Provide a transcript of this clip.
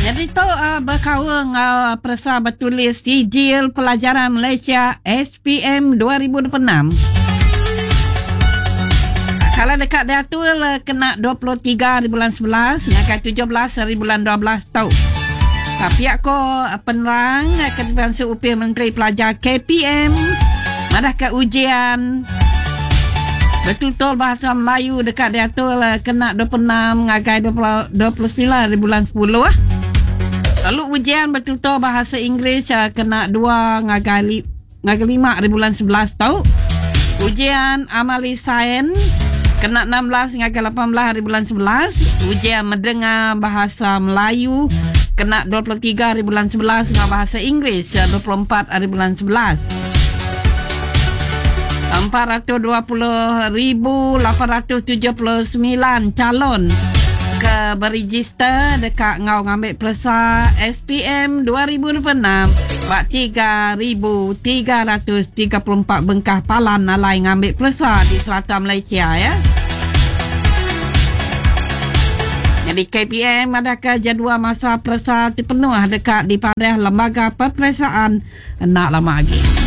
Jadi tu berkawang persa bertulis Sijil Pelajaran Malaysia SPM 2026. Kalau dekat dia tu kena 23 di bulan 11, dengan 17 di bulan 12 tahun. Pihak ko penerang Ketua Upil Menteri Pelajar KPM madah ke ujian betul-betul bahasa Melayu dekat dia tu kena 26 ngagai 29 di bulan 10 Lalu ujian betul-betul bahasa Inggeris kena 2 ngagai 5 di bulan 11 tau. Ujian amali sains kena 16 ngagai 18 di bulan 11. Ujian mendengar bahasa Melayu kena 23 di bulan 11 dengan bahasa Inggeris 24 di bulan 11. 420,879 calon ke beregister dekat ngau ngambil persa SPM 2026 buat 3,334 bengkah palan nalai ngambil persa di selatan Malaysia ya. Jadi KPM ada ke jadual masa persa terpenuh dekat di pada lembaga peperiksaan nak lama lagi.